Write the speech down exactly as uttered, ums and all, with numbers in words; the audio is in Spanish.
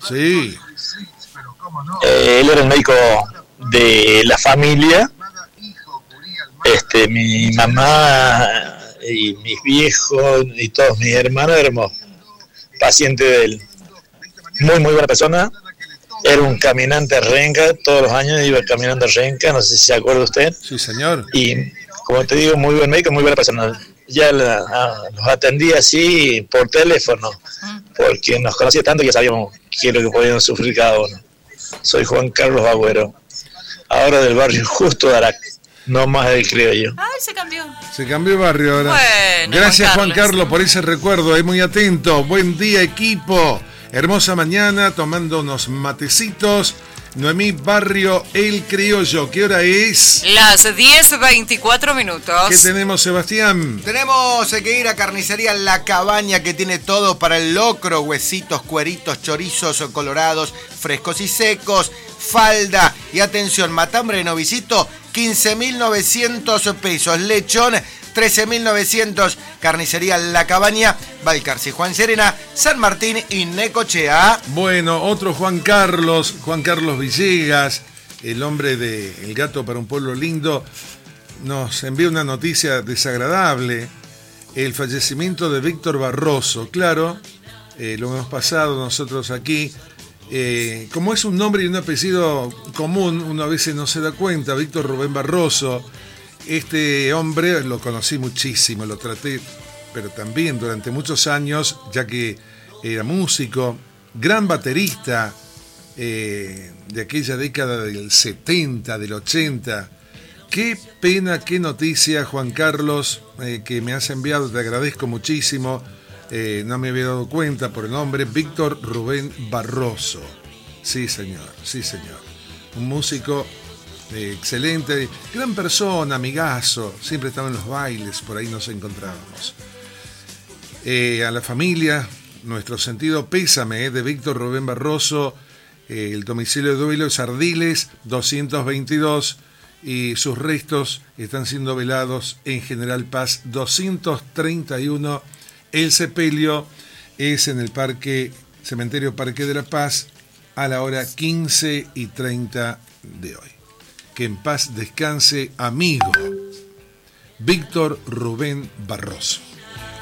Sí. Eh, él era el médico de la familia. Este, mi mamá y mis viejos y todos mis hermanos éramos pacientes de él. Muy, muy buena persona. Era un caminante a Renca, todos los años iba caminando a Renca, no sé si se acuerda usted. Sí, señor. Y como te digo, muy buen médico, muy buena persona. Ya la, a, nos atendía así por teléfono, porque nos conocía tanto que sabíamos qué es lo que podíamos sufrir cada uno. Soy Juan Carlos Agüero, ahora del barrio Justo de Arac, no más del criollo. Ay, se cambió. Se cambió de barrio ahora. Bueno, gracias Juan Juan Carlos. Carlos por ese recuerdo, es muy atento. Buen día, equipo. Hermosa mañana, tomando unos matecitos. Noemí, barrio El Criollo. ¿Qué hora es? Las diez veinticuatro minutos. ¿Qué tenemos, Sebastián? Tenemos que ir a Carnicería La Cabaña, que tiene todo para el locro: huesitos, cueritos, chorizos colorados, frescos y secos, falda y atención, matambre de novicito, quince mil novecientos pesos, lechón, trece mil novecientos. Carnicería La Cabaña, Balcarce, Juan Serena, San Martín y Necochea. Bueno, otro Juan Carlos, Juan Carlos Villegas, el hombre de El Gato para un Pueblo Lindo, nos envía una noticia desagradable: el fallecimiento de Víctor Barroso. Claro, eh, lo hemos pasado nosotros aquí. Eh, como es un nombre y un apellido común, uno a veces no se da cuenta. Víctor Rubén Barroso. Este hombre lo conocí muchísimo, lo traté, pero también durante muchos años, ya que era músico, gran baterista eh, de aquella década del setenta, del ochenta. Qué pena, qué noticia, Juan Carlos, eh, que me has enviado, te agradezco muchísimo. Eh, no me había dado cuenta por el nombre, Víctor Rubén Barroso. Sí, señor, sí, señor. Un músico Eh, excelente, gran persona, amigazo, siempre estaba en los bailes, por ahí nos encontrábamos. Eh, a la familia, nuestro sentido pésame eh, de Víctor Rubén Barroso, eh, el domicilio de Duelo es Ardiles doscientos veintidós y sus restos están siendo velados en General Paz doscientos treinta y uno. El sepelio es en el parque, cementerio Parque de la Paz, a la hora quince y treinta de hoy. Que en paz descanse, amigo Víctor Rubén Barroso.